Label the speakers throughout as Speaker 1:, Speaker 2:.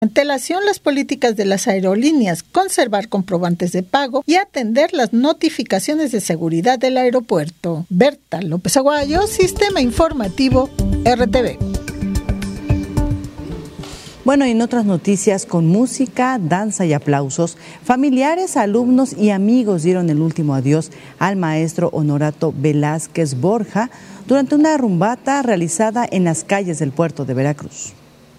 Speaker 1: antelación las políticas de las aerolíneas, conservar comprobantes de pago y atender las notificaciones de seguridad del aeropuerto. Berta López Aguayo, Sistema Informativo, RTV.
Speaker 2: Bueno, y en otras noticias, con música, danza y aplausos, familiares, alumnos y amigos dieron el último adiós al maestro Honorato Velázquez Borja durante una rumbata realizada en las calles del puerto de Veracruz.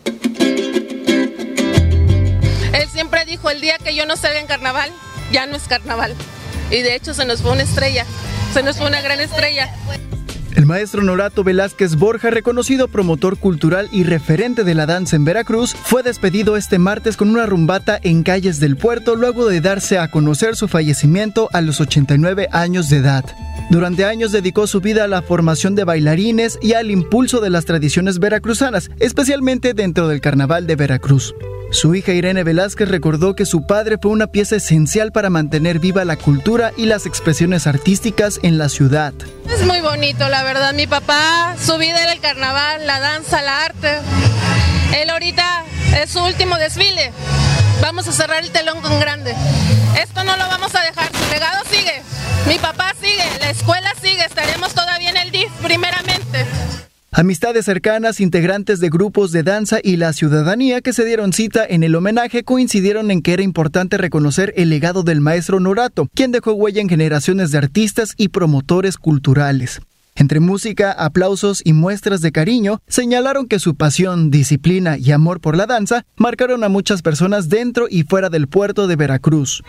Speaker 3: Él siempre dijo, el día que yo no salga en carnaval, ya no es carnaval. Y de hecho se nos fue una estrella, se nos fue una gran estrella.
Speaker 4: El maestro Honorato Velázquez Borja, reconocido promotor cultural y referente de la danza en Veracruz, fue despedido este martes con una rumbata en calles del puerto luego de darse a conocer su fallecimiento a los 89 años de edad. Durante años dedicó su vida a la formación de bailarines y al impulso de las tradiciones veracruzanas, especialmente dentro del Carnaval de Veracruz. Su hija Irene Velázquez recordó que su padre fue una pieza esencial para mantener viva la cultura y las expresiones artísticas en la ciudad.
Speaker 3: Es muy bonito, la verdad. Mi papá, su vida era el carnaval, la danza, la arte. Él ahorita es su último desfile. Vamos a cerrar el telón con grande. Esto no lo vamos a dejar, su legado sigue. Mi papá sigue, la escuela sigue, estaremos todavía en el DIF, primeramente.
Speaker 4: Amistades cercanas, integrantes de grupos de danza y la ciudadanía que se dieron cita en el homenaje coincidieron en que era importante reconocer el legado del maestro Honorato, quien dejó huella en generaciones de artistas y promotores culturales. Entre música, aplausos y muestras de cariño, señalaron que su pasión, disciplina y amor por la danza marcaron a muchas personas dentro y fuera del puerto de Veracruz.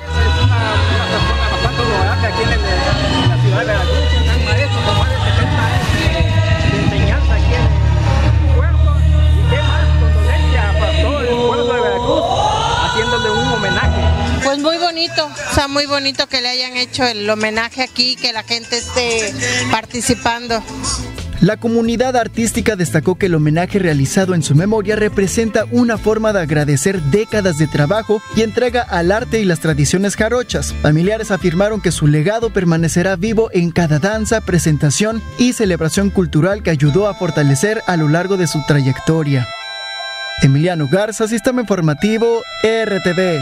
Speaker 3: Pues muy bonito, o sea, muy bonito que le hayan hecho el homenaje aquí, que la gente esté participando.
Speaker 4: La comunidad artística destacó que el homenaje realizado en su memoria representa una forma de agradecer décadas de trabajo y entrega al arte y las tradiciones jarochas. Familiares afirmaron que su legado permanecerá vivo en cada danza, presentación y celebración cultural que ayudó a fortalecer a lo largo de su trayectoria. Emiliano Garza, Sistema Informativo, RTV.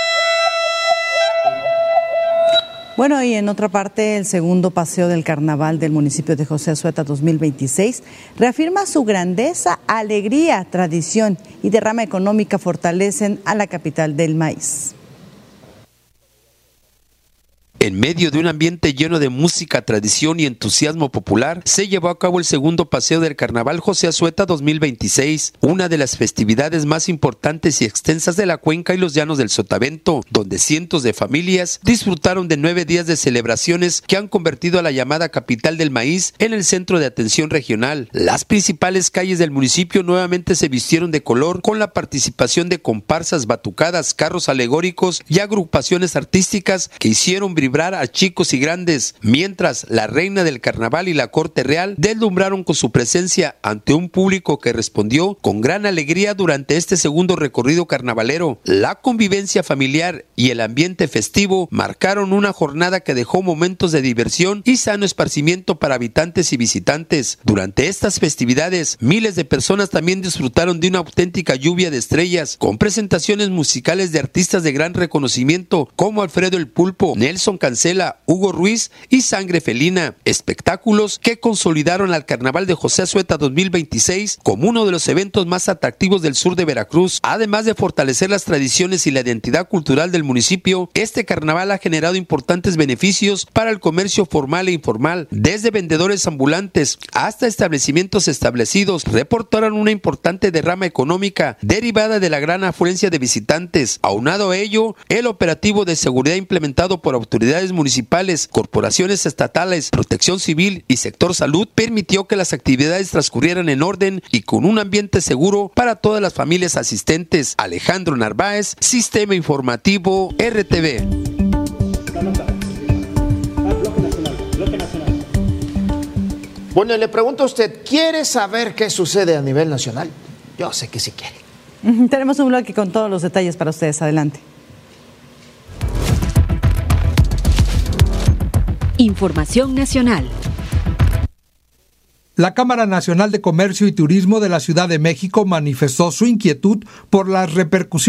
Speaker 2: Bueno, y en otra parte, el segundo paseo del carnaval del municipio de José Azueta 2026 reafirma su grandeza, alegría, tradición y derrama económica fortalecen a la capital del maíz.
Speaker 5: En medio de un ambiente lleno de música, tradición y entusiasmo popular, se llevó a cabo el segundo paseo del Carnaval José Azueta 2026, una de las festividades más importantes y extensas de la cuenca y los llanos del Sotavento, donde cientos de familias disfrutaron de 9 días de celebraciones que han convertido a la llamada capital del maíz en el centro de atención regional. Las principales calles del municipio nuevamente se vistieron de color con la participación de comparsas, batucadas, carros alegóricos y agrupaciones artísticas que hicieron vibrar a chicos y grandes, mientras la reina del carnaval y la corte real deslumbraron con su presencia ante un público que respondió con gran alegría durante este segundo recorrido carnavalero. La convivencia familiar y el ambiente festivo marcaron una jornada que dejó momentos de diversión y sano esparcimiento para habitantes y visitantes. Durante estas festividades, miles de personas también disfrutaron de una auténtica lluvia de estrellas, con presentaciones musicales de artistas de gran reconocimiento como Alfredo el Pulpo, Nelson Cancela, Hugo Ruiz y Sangre Felina, espectáculos que consolidaron al Carnaval de José Azueta 2026 como uno de los eventos más atractivos del sur de Veracruz. Además de fortalecer las tradiciones y la identidad cultural del municipio, este carnaval ha generado importantes beneficios para el comercio formal e informal, desde vendedores ambulantes hasta establecimientos establecidos, reportaron una importante derrama económica derivada de la gran afluencia de visitantes. Aunado a ello, el operativo de seguridad implementado por autoridades municipales, corporaciones estatales, protección civil y sector salud permitió que las actividades transcurrieran en orden y con un ambiente seguro para todas las familias asistentes. Alejandro Narváez, Sistema Informativo, RTV.
Speaker 6: Bueno, le pregunto a usted, ¿quiere saber qué sucede a nivel nacional? Yo sé que sí quiere.
Speaker 2: Tenemos un bloque con todos los detalles para ustedes. Adelante.
Speaker 7: Información nacional. La Cámara Nacional de Comercio y Turismo de la Ciudad de México manifestó su inquietud por las repercusiones